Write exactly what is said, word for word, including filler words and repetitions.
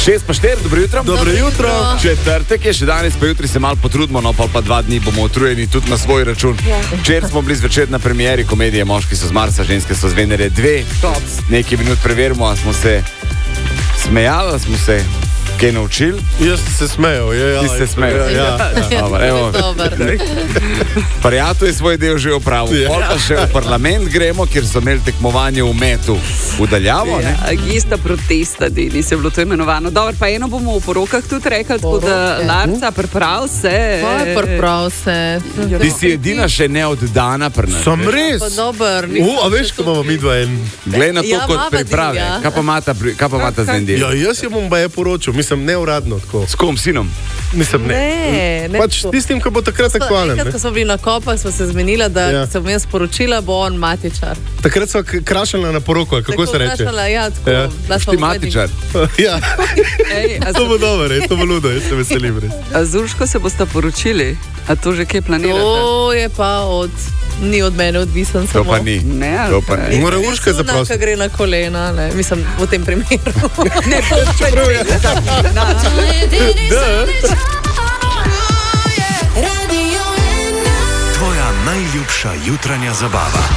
Šest pa štiri, dobro jutro. Dobro jutro. Četrtek je, še danes pa jutri se malo potrudimo, no pa, pa dva dni bomo utrujeni tudi na svoj račun. Včeraj smo bili zvečer na premieri komedije Moški so z Marsa, ženske so z Venere dve. Nekaj minut preverimo, a smo se smejali, a smo se kaj naučili. Jaz se smejal, je, ja. Ti se smejal, ja. ja. Dobar, evo. Prijatelj je svoj del že opravil. Ja. Pol pa še v parlament gremo, kjer so imeli tekmovanje v metu v daljavo, ne? Ja, gista protesta, Deni, se je bilo to imenovano. Dobro, pa eno bomo v porokah tudi rekli, tako da Larca, priprav se. Kaj priprav se? Ti si edina še neoddana pri nas. Sem res? Pa dober. U, a veš, ko imamo mi dva en? Glej na to Ja, kot mama priprave. divja. Kaj pa imata, pri- kaj pa imata z njim Ja, jaz jo bom baje poročil, mislim, neuradno tako. S kom, sinom? Mislim, ne. Ne, ne. Pač tistim, ki bo takrat aktualen. Enkrat, Ne? ko smo bili na kopah, smo se zmenila, da Ja. se bom jaz sporočila, bo on matičar. Takrat smo k- krašali na poroko, kako Tako se reče? vprašala, Ja, tako. Ja. Bila sva Ti v matičar. Ja, Ej, a, to bo dobro, je, to bo ludo, jaz se veselim res. a z Urško se boste poročili? A to že kje planirate? To je pa od, ni od mene odvisen To samo. pa ni. Ne, ali To pa kaj? ni. Mora Urška Sunaka zaprositi. gre na kolena, ne, mislim, v tem primeru. Ne, to Čeprav je. Tvoja najljubša jutranja zabava.